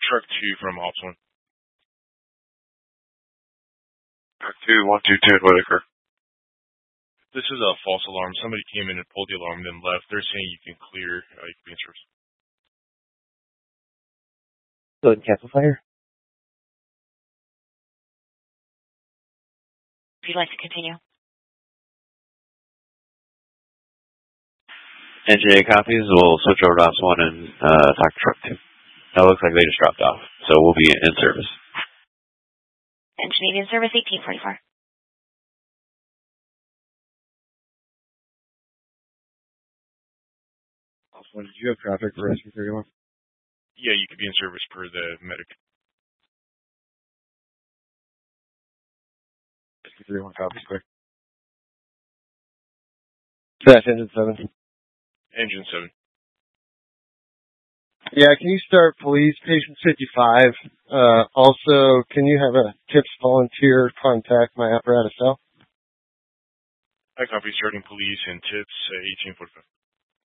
Truck 2 from Ops 1. Truck 2, 122, what occurred? This is a false alarm. Somebody came in and pulled the alarm, then left. They're saying you can clear. You can be in service. Go ahead and cancel fire. If you'd like to continue. Engineer copies, we'll switch over to Ops 1 and talk to Truck 2. That looks like they just dropped off, so we'll be in service. Engineering in service 1844. Ops 1, did you have traffic for Rescue 31? Yeah, you could be in service per the medic. Rescue 31 copies, quick. Dash engine 7. Engine 7. Yeah, can you start police, patient 55? Also, can you have a TIPS volunteer contact my apparatus cell? I copy starting police and tips 1845.